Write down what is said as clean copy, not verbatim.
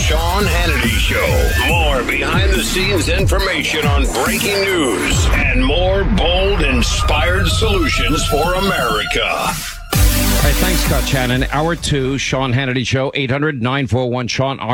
Sean Hannity Show. More behind-the-scenes information on breaking news and more bold, inspired solutions for America. All right, thanks, Scott Shannon. Hour 2, Sean Hannity Show, 800-941-SEAN.